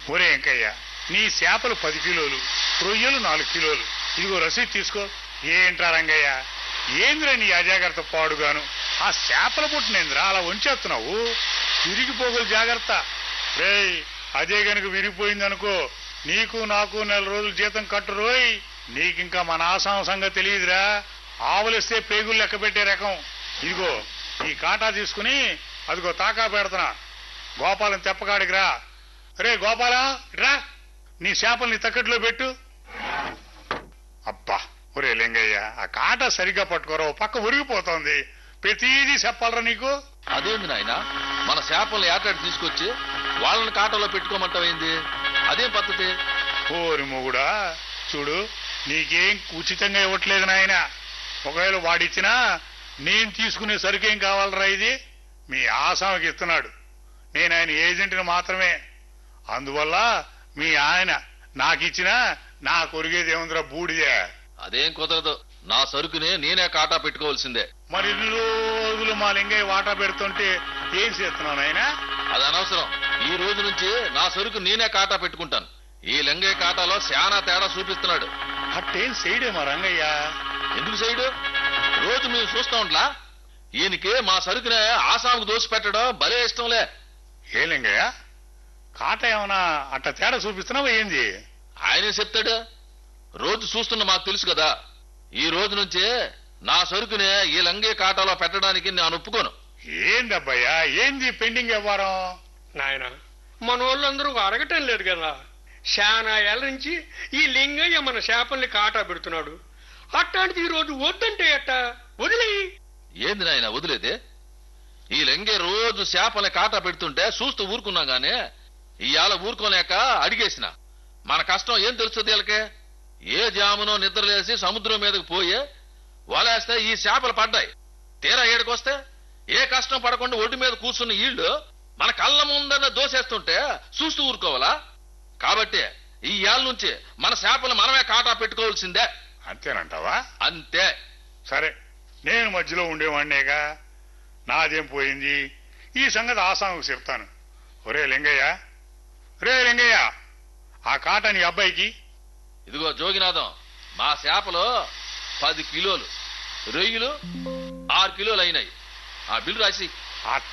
ఒరే వెంకయ్య, నీ చేపలు 10 కిలోలు, రొయ్యలు 4 కిలోలు. ఇదిగో రసీదు తీసుకో. ఏంట్రా రంగయ్య, ఏంద్రా నీ అజాగ్రత్త పాడుగాను? ఆ చేపల పుట్టినేంద్రా అలా వంచేస్తున్నావు? విరిగిపోగలు జాగ్రత్త. రేయ్, అదే గనుక విరిగిపోయిందనుకో, నీకు నాకు 4 రోజులు జీతం కట్టురోయ్. నీకింకా మన ఆసాం సంగతి తెలియదురా. ఆవులిస్తే పేగులు లెక్క పెట్టే రకం. ఇదిగో ఈ కాటా తీసుకుని అదిగో తాకా పెడుతున్నా. గోపాలం తెప్పకాడికి రా. రే గోపాలా, రా, నీ చేపల్ని తక్కట్లో పెట్టు. అబ్బా, ఒరే లింగయ్య, ఆ కాటా సరిగ్గా పట్టుకోరా, పక్క ఉరిగిపోతోంది. ప్రతిదీ చెప్పాలరా నీకు? అదేంది నాయన, మన చేపల్ని ఏటాడు తీసుకొచ్చి వాళ్ళని కాటలో పెట్టుకోమంటావేంది? అదేం పద్ధతి? ఓరి మొగుడా, చూడు, నీకేం ఉచితంగా ఇవ్వట్లేదు నాయన. ఒకవేళ వాడిచ్చినా నేను తీసుకునే సరుకేం కావాలరా? ఇది మీ ఆసామకి ఇస్తున్నాడు. నేను ఆయన ఏజెంట్ని మాత్రమే. అందువల్ల మీ ఆయన నాకిచ్చినా నా కొరిగేది ఏముందిరా, బూడిదే. అదేం కుదరదు. నా సరుకునే నేనే కాటా పెట్టుకోవాల్సిందే. మరి ఇన్ని రోజులు మా లింగయ్య వాటా పెడుతుంటే ఏం చేస్తున్నావు నాయన? అది అనవసరం. ఈ రోజు నుంచి నా సరుకు నేనే కాటా పెట్టుకుంటాను. ఈ లింగయ్య కాటాలో చాలా తేడా చూపిస్తున్నాడు. అట్టేం చేయడేమో రంగయ్య. ఎందుకు చేయడు? రోజు మేము చూస్తా ఉంట్లా. ఈయనకి మా సరుకునే ఆసాముకు దోసి పెట్టడం భలే ఇష్టంలే. ఏ లింగయ్య, కాట ఏమన్నా అట్ట తేడా చూపిస్తున్నావా ఏంది? ఆయనే చెప్తాడు. రోజు చూస్తున్న మాకు తెలుసు కదా. ఈ రోజు నుంచే నా సరుకునే ఈ లింగయ్య కాటాలో పెట్టడానికి నేను ఒప్పుకోను. ఏందబ్బయ్యా, ఏంది పెండింగ్ వ్యవహారం? నాయన, మన వాళ్ళందరూ అడగటం లేదు కదా. శానా ఏళ్ళ నుంచి ఈ లింగయ్య మన చేపల్ని కాటా పెడుతున్నాడు. అట్లాంటిది ఈ రోజు వద్దంటే ఎట్ట? వదిలే. ఏంది నాయన వదిలేదే? ఈ లింగయ్య రోజు చేపల్ని కాటా పెడుతుంటే చూస్తూ ఊరుకున్నాం గానే ఇవాళ ఊరుకోలేక అడిగేసిన. మన కష్టం ఏం తెలుస్తుంది వీళ్ళకే? ఏ జామునో నిద్రలేసి సముద్రం మీదకి పోయి వలేస్తే ఈ చేపలు పడ్డాయి. తీరా ఏడుకొస్తే ఏ కష్టం పడకుండా ఒడ్డు మీద కూర్చున్న ఈళ్లు మన కళ్ళ ముందన్న దోసేస్తుంటే చూస్తూ ఊరుకోవాలా? కాబట్టి ఈ ఏళ్ళ నుంచి మన చేపలు మనమే కాటా పెట్టుకోవాల్సిందే. అంతేనంటావా? అంతే. సరే, నేను మధ్యలో ఉండేవాడినేగా, నాదేం పోయింది. ఈ సంగతి ఆసాముకు చెప్తాను. ఒరే లింగయ్య, ఆ కాట నీ అబ్బాయికి. ఇదిగో జోగినాథం, మా చేపలు 10 కిలోలు, రొయ్యలు 6 కిలోలు అయినాయి. ఆ బిల్లు రాసి.